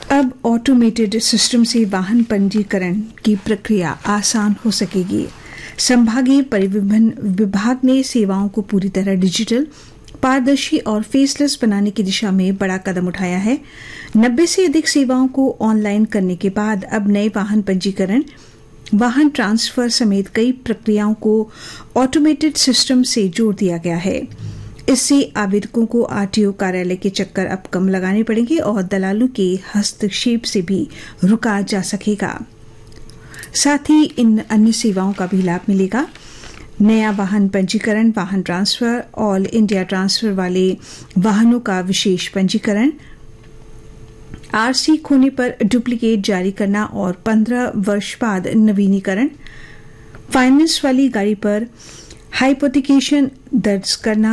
अब automated system से वाहन पंजीकरण की प्रक्रिया आसान हो सकेगी। संभागीय परिवहन विभाग ने सेवाओं को पूरी तरह डिजिटल, पारदर्शी और फेसलेस बनाने की दिशा में बड़ा कदम उठाया है। 90 से अधिक सेवाओं को ऑनलाइन करने के बाद अब नए वाहन पंजीकरण, वाहन ट्रांसफर समेत कई प्रक्रियाओं को ऑटोमेटेड सिस्टम से जोड़ दिया गया है। इससे आवेदकों को आरटीओ कार्यालय के चक्कर अब कम लगाने पड़ेंगे और दलालों के हस्तक्षेप से भी रुका जा सकेगा। साथ ही इन अन्य सेवाओं का भी लाभ मिलेगा। नया वाहन पंजीकरण, वाहन ट्रांसफर, ऑल इंडिया ट्रांसफर वाले वाहनों का विशेष पंजीकरण, आरसी खोने पर डुप्लीकेट जारी करना और 15 वर्ष बाद नवीनीकरण, फाइनेंस वाली गाड़ी पर हाइपोथिकेशन दर्ज करना